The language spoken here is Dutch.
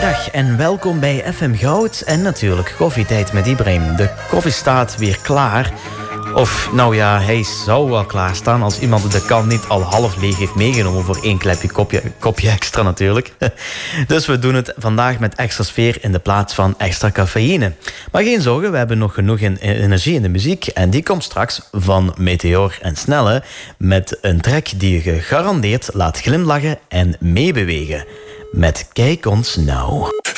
Goedemiddag en welkom bij FM Goud en natuurlijk Koffietijd met Ibrahim. De koffie staat weer klaar. Of, nou ja, hij zou wel klaarstaan als iemand de kan niet al half leeg heeft meegenomen voor één kopje extra natuurlijk. Dus we doen het vandaag met extra sfeer in de plaats van extra cafeïne. Maar geen zorgen, we hebben nog genoeg energie in de muziek en die komt straks van Meteor en Snelle met een track die je gegarandeerd laat glimlachen en meebewegen. Met Kijk ons nou.